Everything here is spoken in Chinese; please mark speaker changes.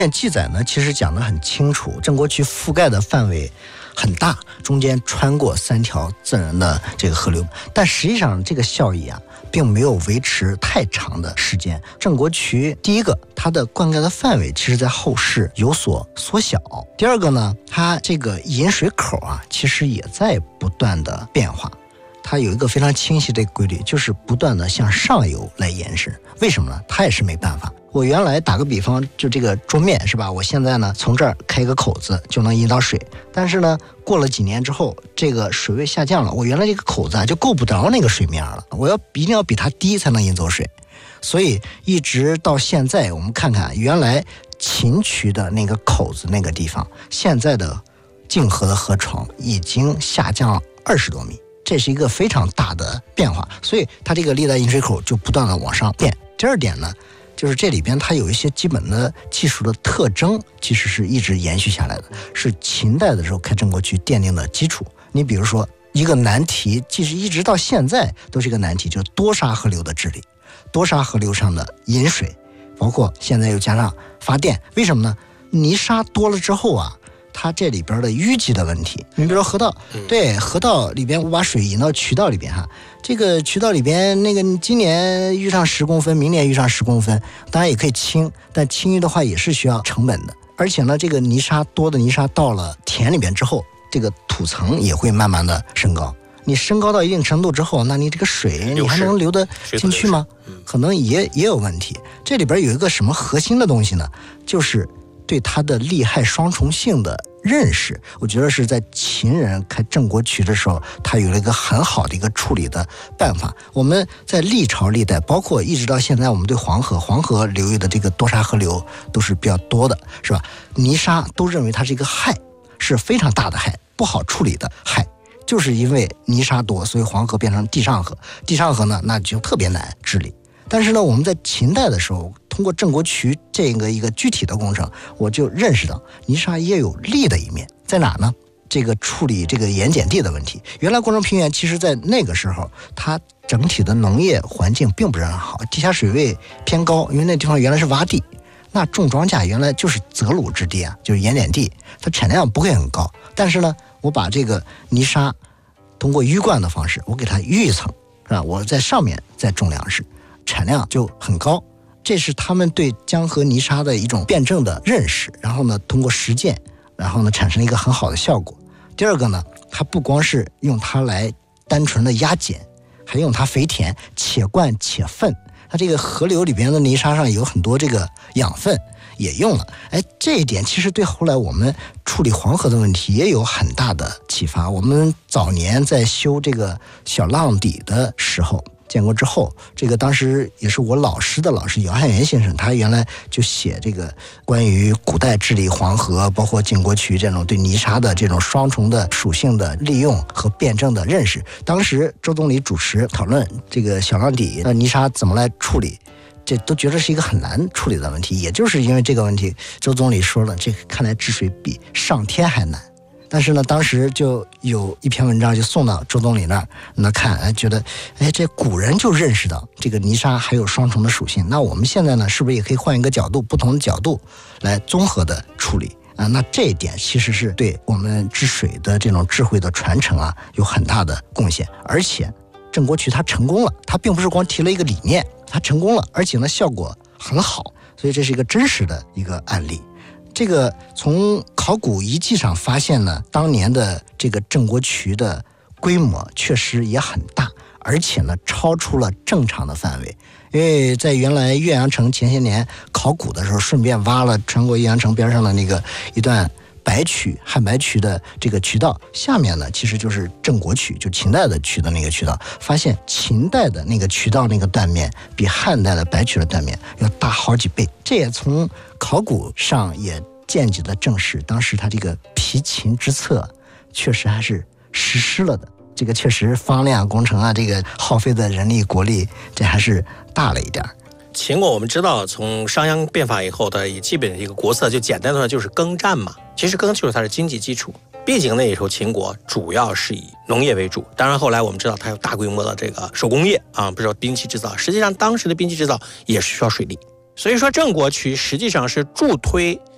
Speaker 1: 记载呢，其实讲得很清楚，郑国渠覆盖的范围很大，中间穿过3条自然的这个河流，但实际上这个效益啊，并没有维持太长的时间。郑国渠第一个，它的灌溉的范围其实在后世有所缩小；第二个呢，它这个引水口啊，其实也在不断的变化。它有一个非常清晰的规律，就是不断的向上游来延伸。为什么呢？它也是没办法。我原来打个比方，就这个桌面是吧？我现在呢从这儿开一个口子就能引到水，但是呢过了几年之后，这个水位下降了，我原来这个口子啊就够不着那个水面了，我一定要比它低才能引走水。所以一直到现在，我们看看原来秦渠的那个口子那个地方，现在的泾河的河床已经下降了20多米。这是一个非常大的变化，所以它这个历代引水口就不断的往上变。第二点呢，就是这里边它有一些基本的技术的特征，其实是一直延续下来的，是秦代的时候开郑国渠奠定的基础。你比如说一个难题，即使一直到现在都是一个难题，就是多沙河流的治理，多沙河流上的引水，包括现在又加上发电。为什么呢？泥沙多了之后啊，它这里边的淤积的问题，你比如说河道，对，河道里边我把水引到渠道里边哈，这个渠道里边那个今年淤上10公分，明年淤上10公分，当然也可以清，但清淤的话也是需要成本的。而且呢，这个多的泥沙到了田里边之后，这个土层也会慢慢的升高。你升高到一定程度之后，那你这个水你还能流得进去吗？可能也有问题。这里边有一个什么核心的东西呢？就是对它的利害双重性的认识，我觉得是在秦人开郑国渠的时候，他有了一个很好的一个处理的办法。我们在历朝历代，包括一直到现在，我们对黄河流域的这个多沙河流都是比较多的，是吧？泥沙都认为它是一个害，是非常大的害，不好处理的害。就是因为泥沙多，所以黄河变成地上河，地上河呢，那就特别难治理。但是呢，我们在秦代的时候，通过郑国渠这个一个具体的工程，我就认识到泥沙也有利的一面，在哪呢？这个处理这个盐碱地的问题。原来关中平原其实在那个时候，它整体的农业环境并不是很好，地下水位偏高，因为那地方原来是洼地，那种庄稼原来就是泽鲁之地啊，就是盐碱地，它产量不会很高。但是呢，我把这个泥沙通过淤灌的方式，我给它淤一层，是吧？我在上面再种粮食，产量就很高。这是他们对江河泥沙的一种辩证的认识，然后呢，通过实践，然后呢，产生一个很好的效果。第二个呢，它不光是用它来单纯的压碱，还用它肥田，且灌且粪。它这个河流里边的泥沙上有很多这个养分也用了，这一点其实对后来我们处理黄河的问题也有很大的启发。我们早年在修这个小浪底的时候，建国之后，这个当时也是我老师的老师姚汉元先生，他原来就写这个关于古代治理黄河，包括晋国渠这种对泥沙的这种双重的属性的利用和辩证的认识。当时周总理主持讨论这个小浪底泥沙怎么来处理，这都觉得是一个很难处理的问题。也就是因为这个问题，周总理说了，这个看来治水比上天还难。但是呢，当时就有一篇文章就送到周总理那儿，那看，觉得，这古人就认识到这个泥沙还有双重的属性。那我们现在呢，是不是也可以换一个角度，不同的角度来综合的处理啊？那这一点其实是对我们治水的这种智慧的传承啊，有很大的贡献。而且郑国渠他成功了，他并不是光提了一个理念，他成功了，而且呢效果很好，所以这是一个真实的一个案例。这个从考古遗迹上发现呢，当年的这个郑国渠的规模确实也很大，而且呢超出了正常的范围。因为在原来岳阳城前些年考古的时候，顺便挖了穿过岳阳城边上的那个一段汉白渠的这个渠道，下面呢其实就是郑国渠，就秦代的渠的那个渠道，发现秦代的那个渠道那个断面比汉代的白渠的断面要大好几倍。这也从考古上也间接的证实，当时他这个疲秦之策确实还是实施了的。这个确实方量工程啊，这个耗费的人力国力，这还是大了一点。
Speaker 2: 秦国我们知道，从商鞅变法以后的基本的一个国策，就简单的说就是耕战嘛。其实耕就是它的经济基础。毕竟那时候秦国主要是以农业为主，当然后来我们知道它有大规模的这个手工业啊，比如说兵器制造。实际上当时的兵器制造也是需要水利，所以说郑国渠实际上是助推